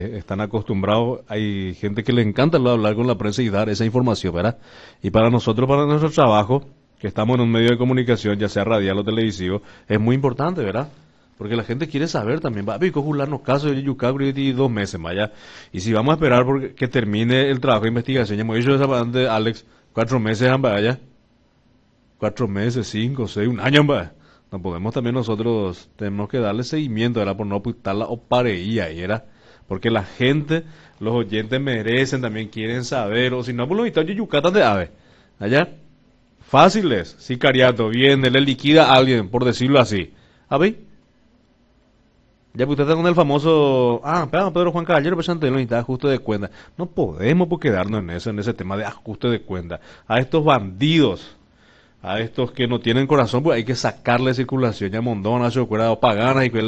están acostumbrados, hay gente que le encanta hablar con la prensa y dar esa información, ¿verdad? Y para nosotros, para nuestro trabajo, que estamos en un medio de comunicación, ya sea radial o televisivo, es muy importante, ¿verdad? Porque la gente quiere saber también, va, pico jularnos casos de Yucabri y 2 meses, vaya. Y si vamos a esperar porque que termine el trabajo de investigación, ya hemos dicho esa parte, Alex, 4 meses, vaya. 4 meses, 5, 6, un año, vaya. No podemos también nosotros, tenemos que darle seguimiento, ¿verdad? Por no apuntar la opareía, ¿era? Porque la gente, los oyentes merecen, también quieren saber, o si no, por lo visto, Yucatán de ave. Allá, fáciles, sicariato, viene, le liquida a alguien, por decirlo así. A ver, ya que usted está con el famoso, Pedro Juan Caballero, pero antes necesita ajuste de cuenta. No podemos por quedarnos en ese tema de ajuste de cuenta. A estos bandidos, a estos que no tienen corazón, pues hay que sacarle circulación. Ya Mondona, se acuerda, o Pagana y que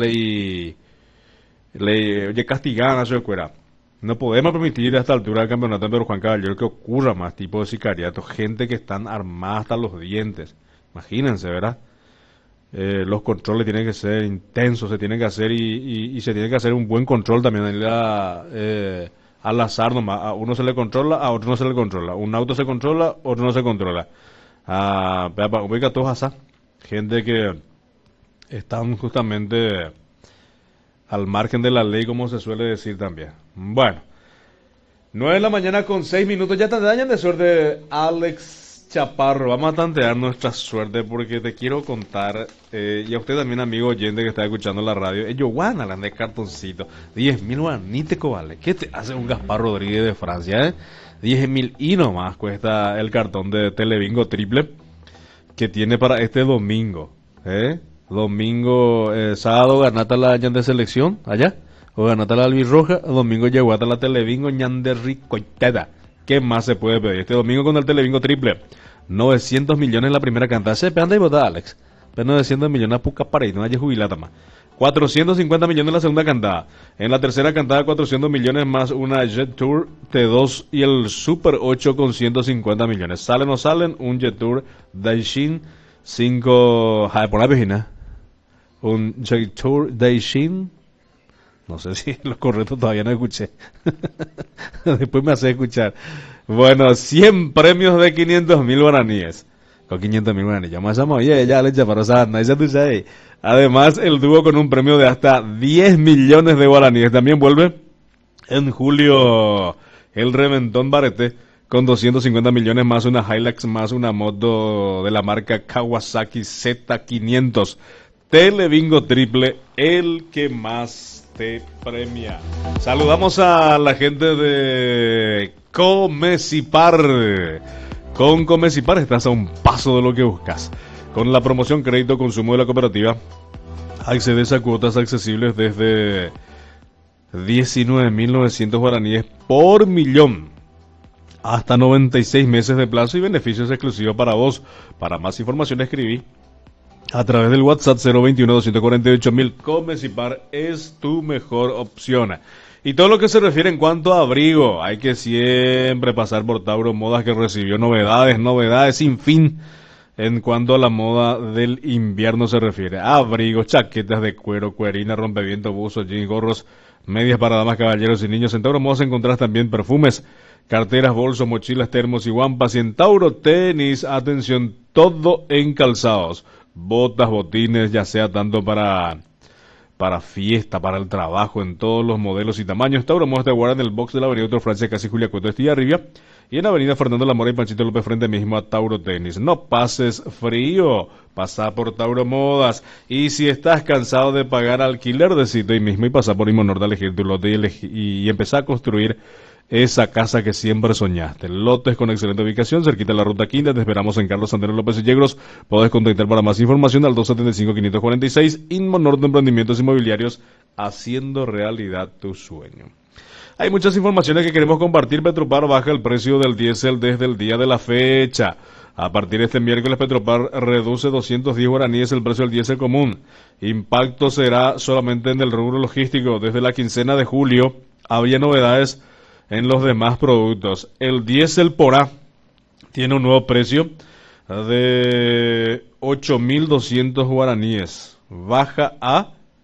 oye, castigan a su escuela. No podemos permitir a esta altura del campeonato de Pedro Juan Caballero que ocurra más tipo de sicariato, gente que están armada hasta los dientes. Imagínense, ¿verdad? Los controles tienen que ser intensos, se tienen que hacer y se tiene que hacer un buen control también al azar nomás. A uno se le controla, a otro no se le controla. Un auto se controla, otro no se controla. Ubica todos azar. Gente que están justamente al margen de la ley, como se suele decir también. Bueno, 9 de la mañana con 6 minutos. Ya te dañan de suerte, Alex Chaparro. Vamos a tantear nuestra suerte porque te quiero contar, y a usted también, amigo oyente que está escuchando la radio, ellos van a de cartoncito. 10.000 guaníteco, vale. ¿Qué te hace un Gaspar Rodríguez de Francia, 10.000 y nomás cuesta el cartón de Telebingo triple que tiene para este domingo. Domingo, sábado ganata la ñan de selección, allá. O ganata la albirroja, domingo lleguata la Telebingo ñan de ricoitada. ¿Qué más se puede pedir? Este domingo con el Telebingo triple. 900 millones la primera cantada. Se pegan de botada, Alex. Pero 900 millones a puca para ir, no haya jubilata más. 450 millones la segunda cantada. En la tercera cantada, 400 millones más una Jet Tour T2 y el Super 8 con 150 millones. ¿Salen o salen? Un Jet Tour Daishin 5. Por la página. Un Jet Tour Daishin. No sé si lo correcto todavía no escuché. Después me hace escuchar. Bueno, 100 premios de 500.000 guaraníes. Con 500.000 guaraníes. Ya más amo, oye, ya le echa para esa nice tú sabes. Además, el dúo con un premio de hasta 10 millones de guaraníes. También vuelve en julio el Reventón Barete con 250 millones más una Hilux más una moto de la marca Kawasaki Z500. Telebingo triple, el que más te premia. Saludamos a la gente de Comecipar. Con Comecipar estás a un paso de lo que buscas. Con la promoción Crédito Consumo de la Cooperativa, accedes a cuotas accesibles desde 19.900 guaraníes por millón. Hasta 96 meses de plazo y beneficios exclusivos para vos. Para más información escribí a través del WhatsApp 021-248.000. Comecipar es tu mejor opción. Y todo lo que se refiere en cuanto a abrigo, hay que siempre pasar por Tauro Modas, que recibió novedades sin fin en cuanto a la moda del invierno se refiere. Abrigos, chaquetas de cuero, cuerina, rompeviento, buzos, jeans, gorros, medias para damas, caballeros y niños. En Tauro Modas encontrás también perfumes, carteras, bolsos, mochilas, termos y guampas. Y en Tauro Tenis, atención, todo en calzados. Botas, botines, ya sea tanto para fiesta, para el trabajo, en todos los modelos y tamaños. Tauro Modas te guarda en el box de la Avenida Otro Francia, casi Julia Cueto Estilla Rivia. Y en Avenida Fernando Lamora y Panchito López frente mismo a Tauro Tenis. No pases frío, pasa por Tauro Modas. Y si estás cansado de pagar alquiler, decide ahí mismo y pasa por Imonor, elegir tu lote y empezar a construir esa casa que siempre soñaste. Lotes con excelente ubicación, cerquita de la Ruta Quinta. Te esperamos en Carlos Santero López y Yegros. Podés contactar para más información al 275-546. Inmonorte Emprendimientos Inmobiliarios, haciendo realidad tu sueño. Hay muchas informaciones que queremos compartir. Petropar baja el precio del diésel desde el día de la fecha. A partir de este miércoles, Petropar reduce 210 guaraníes el precio del diésel común. Impacto será solamente en el rubro logístico. Desde la quincena de julio había novedades en los demás productos. El diésel por A tiene un nuevo precio de 8.200 guaraníes. Baja a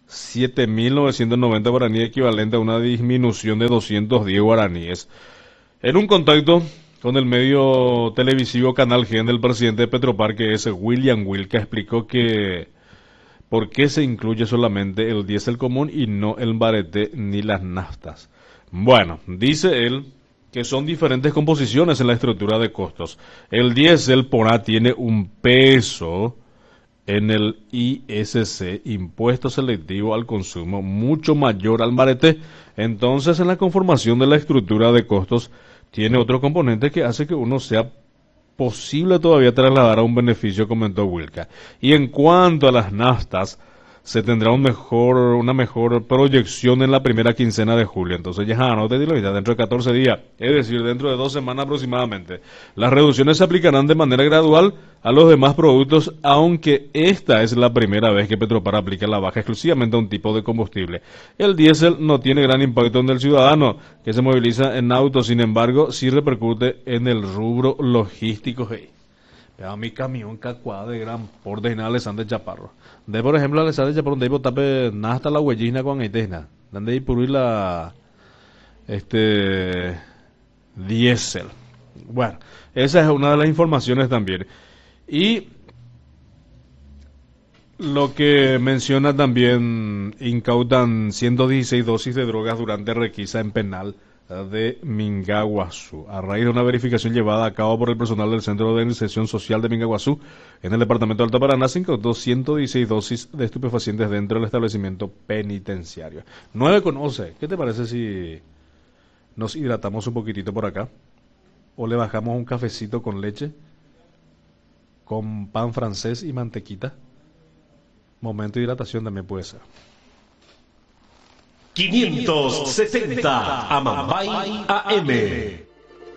7.990 guaraníes, equivalente a una disminución de 210 guaraníes. En un contacto con el medio televisivo Canal Gen, el presidente de Petropar, que es William Wilca, explicó que por qué se incluye solamente el diésel común y no el barete ni las naftas. Bueno, dice él que son diferentes composiciones en la estructura de costos. El diésel por A tiene un peso en el ISC, impuesto selectivo al consumo, mucho mayor al barete. Entonces, en la conformación de la estructura de costos, tiene otro componente que hace que uno sea posible todavía trasladar a un beneficio, comentó Wilca. Y en cuanto a las naftas, se tendrá una mejor proyección en la primera quincena de julio. Entonces ya no te digo ya dentro de 14 días, es decir, dentro de 2 semanas aproximadamente. Las reducciones se aplicarán de manera gradual a los demás productos, aunque esta es la primera vez que Petropar aplica la baja exclusivamente a un tipo de combustible. El diésel no tiene gran impacto en el ciudadano que se moviliza en autos, sin embargo, sí repercute en el rubro logístico. Hey. Vea mi camión cacuá de gran porte y nada Alexander Chaparro. De por ejemplo Alexander Chaparro de tape nada hasta la huellina con aitena. Donde hay por la diésel. Bueno, esa es una de las informaciones también. Y lo que menciona también, incautan 116 dosis de drogas durante requisa en penal de Mingaguazú. A raíz de una verificación llevada a cabo por el personal del Centro de Inserción Social de Mingaguazú, en el departamento de Alto Paraná, se incautó 116 dosis de estupefacientes dentro del establecimiento penitenciario. 9,11. ¿Qué te parece si nos hidratamos un poquitito por acá? ¿O le bajamos un cafecito con leche? ¿Con pan francés y mantequita? Momento de hidratación también puede ser. 570 Amambay AM.